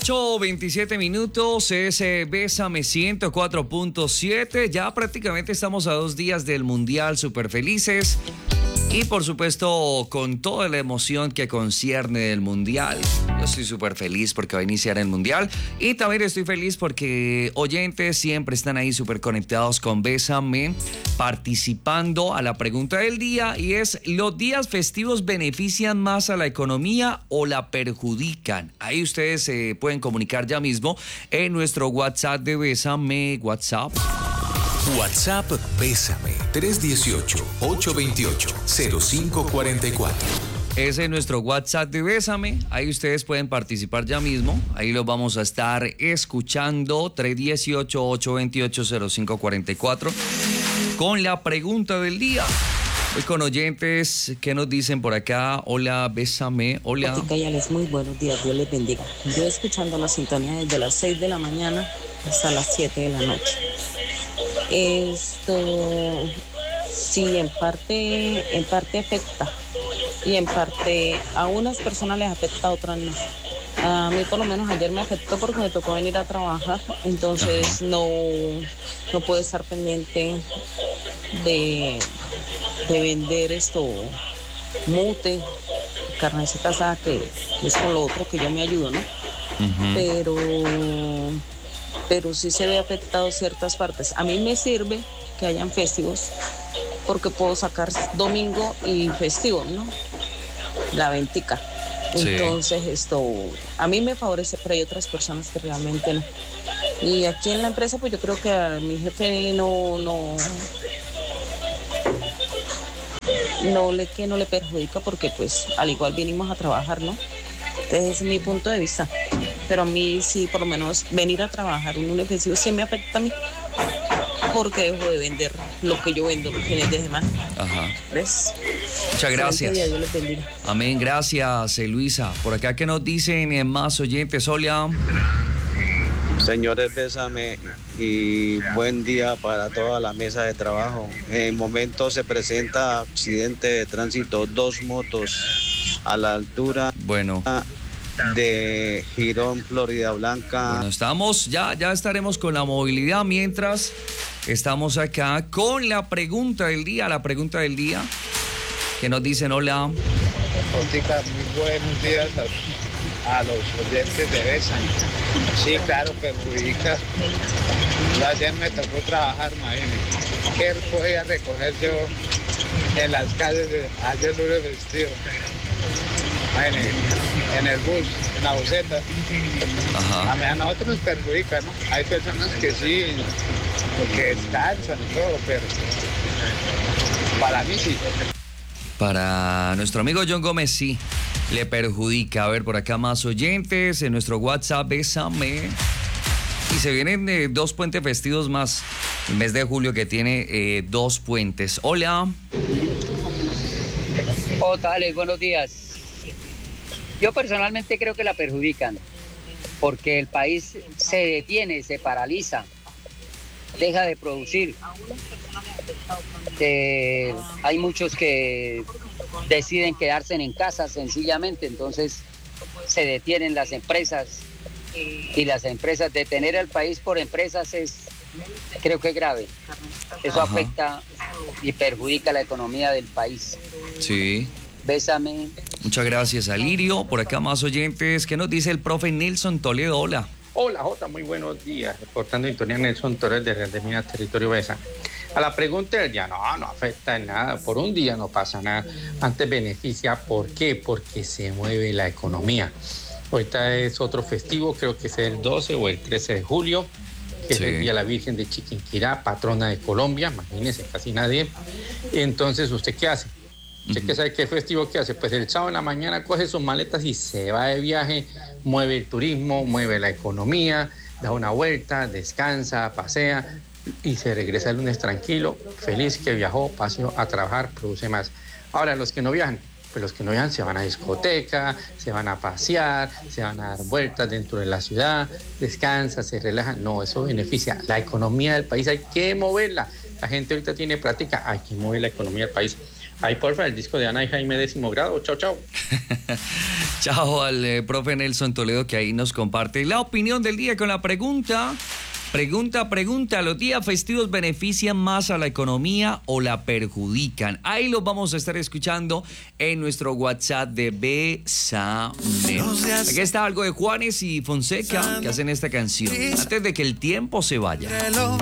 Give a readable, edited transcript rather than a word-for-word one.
8:27, es Bésame 104.7. Ya prácticamente estamos a 2 días del Mundial, súper felices. Y por supuesto, con toda la emoción que concierne el Mundial. Yo estoy súper feliz porque va a iniciar el Mundial. Y también estoy feliz porque oyentes siempre están ahí súper conectados con Bésame, participando a la pregunta del día. Y es, ¿los días festivos benefician más a la economía o la perjudican? Ahí ustedes se pueden comunicar ya mismo en nuestro WhatsApp de Bésame, WhatsApp Bésame 318-828-0544. Ese es nuestro WhatsApp de Bésame. Ahí ustedes pueden participar ya mismo. Ahí los vamos a estar escuchando. 318-828-0544 con la pregunta del día. Hoy con oyentes que nos dicen por acá. Hola, Bésame. Hola. Cayales, muy buenos días. Dios les bendiga. Yo escuchando la sintonía desde las 6 de la mañana hasta las 7 de la noche. Esto sí, en parte afecta y en parte a unas personas les afecta, a otras no. A mí por lo menos ayer me afectó porque me tocó venir a trabajar, entonces no puedo estar pendiente de vender esto mute, carnecita asada, que es con lo otro que yo me ayudo, ¿no? Uh-huh. Pero sí se ve afectado ciertas partes. A mí me sirve que hayan festivos porque puedo sacar domingo y festivo, ¿no? La ventica. Sí. Entonces a mí me favorece, pero hay otras personas que realmente no. Y aquí en la empresa pues yo creo que a mi jefe no le perjudica porque pues al igual vinimos a trabajar, ¿no? Entonces ese es mi punto de vista. Pero a mí sí, por lo menos venir a trabajar un lunes festivo sí me afecta a mí porque dejo de vender lo que yo vendo los fines de semana. Ajá. ¿Ves? Muchas gracias. Dios les bendiga. Amén, gracias, Luisa. Por acá que nos dicen más oyentes. Hola. Señores, Bésame y buen día para toda la mesa de trabajo. En momento se presenta accidente de tránsito, 2 motos a la altura de Girón, Florida Blanca. Bueno, ya estaremos con la movilidad mientras estamos acá con la pregunta del día. Que nos dicen hola. Óptica, muy buenos días a los oyentes de Bésame. Sí, claro, perjudica. Ayer me tocó trabajar, imagínense. ¿Qué podía recoger yo en las calles ayer lunes vestido? En el bus, en la buseta. Ajá. A nosotros nos perjudica, ¿no? Hay personas que sí, porque descansan y todo, pero para mí sí. Para nuestro amigo John Gómez sí le perjudica. A ver, por acá más oyentes en nuestro WhatsApp, Bésame. Y se vienen 2 puentes festivos más. El mes de julio que tiene 2 puentes. Hola. Dale, buenos días. Yo personalmente creo que la perjudican, porque el país se detiene, se paraliza, deja de producir. Hay muchos que deciden quedarse en casa sencillamente, entonces se detienen las empresas, y las empresas, detener al país por empresas creo que es grave. Eso afecta y perjudica la economía del país. Sí. Bésame. Muchas gracias, Alirio. Por acá más oyentes. ¿Qué nos dice el profe Nelson Toledo? Hola. Hola, Jota, muy buenos días. Reportando sintonía Nelson Torres de Redemina Territorio Besa. A la pregunta del día, no afecta en nada. Por un día no pasa nada. Antes beneficia. ¿Por qué? Porque se mueve la economía. Ahorita es otro festivo, creo que es el 12 o el 13 de julio, que es el Día de la Virgen de Chiquinquirá, patrona de Colombia. Imagínense, casi nadie. Entonces, ¿usted qué hace? ¿Usted qué sabe qué festivo que hace? Pues el sábado en la mañana coge sus maletas y se va de viaje, mueve el turismo, mueve la economía, da una vuelta, descansa, pasea y se regresa el lunes tranquilo, feliz que viajó, pasó a trabajar, produce más. Ahora, los que no viajan, pues los que no viajan se van a discoteca, se van a pasear, se van a dar vueltas dentro de la ciudad, descansa, se relaja. No, eso beneficia la economía del país, hay que moverla. La gente ahorita tiene práctica, hay que mover la economía del país. Ahí, porfa, el disco de Ana y Jaime 10º grado. Chao, chao. Chao al profe Nelson Toledo, que ahí nos comparte la opinión del día con la pregunta. Pregunta, ¿los días festivos benefician más a la economía o la perjudican? Ahí los vamos a estar escuchando en nuestro WhatsApp de Bésame. Aquí está algo de Juanes y Fonseca que hacen esta canción, antes de que el tiempo se vaya.